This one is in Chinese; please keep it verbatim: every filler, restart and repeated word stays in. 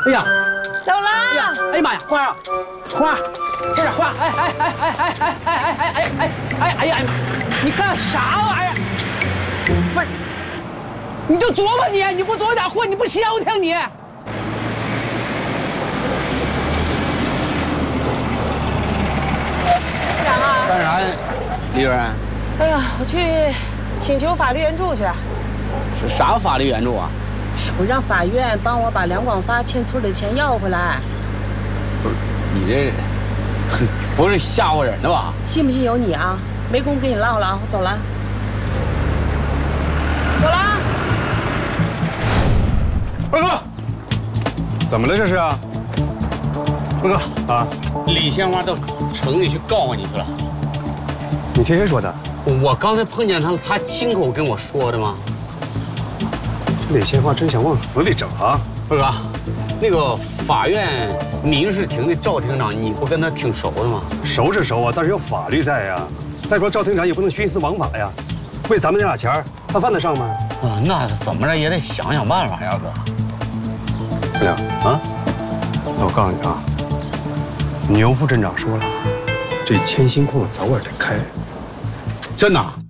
哎呀， 走啦！ 哎呀，哎呀妈呀，花啊，花，快点花！哎哎哎哎哎哎哎哎哎哎哎哎呀！你干啥玩意儿？不是，你就琢磨你，你不琢磨点货，你不消停你？ 干啥？ 干啥呀，李主任？ 哎呀，我去请求法律援助去。 是啥法律援助啊？ 我让法院帮我把梁广发欠村里的钱要回来。 不是，你这不是吓唬人的吧？ 信不信由你啊！没工夫跟你唠了啊，我走了。走了。 二哥，怎么了这是啊？ 二哥啊， 李鲜花到城里去告我你去了。 你听谁说的？ 我刚才碰见他了，他亲口跟我说的吗？ 这李鲜花真想往死里整啊！ 二哥，那个法院民事庭的赵庭长，你不跟他挺熟的吗？ 熟是熟啊，但是有法律在呀。再说赵庭长也不能徇私枉法呀，为咱们那俩钱他犯得上吗？ 啊，那怎么着也得想想办法呀，二哥。 不了啊，那我告诉你啊，牛副镇长说了，这铅心矿早晚得开。 真的？